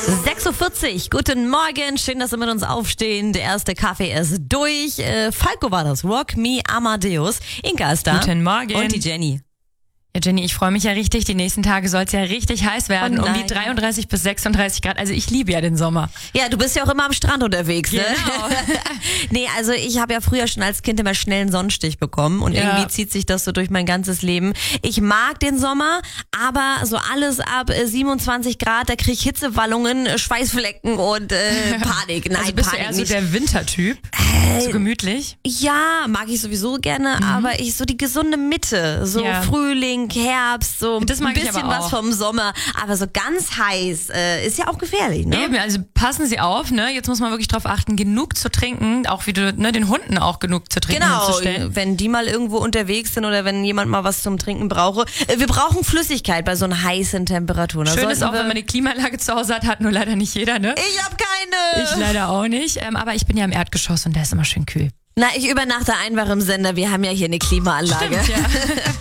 6.40 Uhr, guten Morgen, schön, dass Sie mit uns aufstehen. Der erste Kaffee ist durch. Falco war das, Rock Me Amadeus. Inka ist da. Guten Morgen. Und die Jenny. Ja, Jenny, ich freue mich ja richtig. Die nächsten Tage soll es ja richtig heiß werden. Um die 33 bis 36 Grad. Also ich liebe ja den Sommer. Ja, du bist ja auch immer am Strand unterwegs, ne? Genau. Nee, also ich habe ja früher schon als Kind immer schnell einen Sonnenstich bekommen und irgendwie zieht sich das so durch mein ganzes Leben. Ich mag den Sommer, aber so alles ab 27 Grad, da kriege ich Hitzewallungen, Schweißflecken und Panik. Nein, Also bist Panik du eher so nicht. der Wintertyp? So gemütlich? Ja, mag ich sowieso gerne, aber ich so die gesunde Mitte, so Frühling, Herbst, so Das mag ein ich bisschen aber auch. was vom Sommer, aber so ganz heiß ist ja auch gefährlich, ne? Eben, also passen Sie auf, ne? Jetzt muss man wirklich drauf achten, genug zu trinken, auch wie du, ne, den Hunden auch genug zu trinken Genau, hinzustellen. wenn die mal irgendwo unterwegs sind oder wenn jemand mal was zum Trinken brauche. Wir brauchen Flüssigkeit bei so einer heißen Temperatur. Da Schön ist auch, sollten wir- wenn man eine Klimaanlage zu Hause hat nur leider nicht jeder, ne? Ich hab keine! Ich leider auch nicht, aber ich bin ja im Erdgeschoss und der ist immer schön kühl. Na, ich übernachte einfach im Sender. Wir haben ja hier eine Klimaanlage. Stimmt, ja.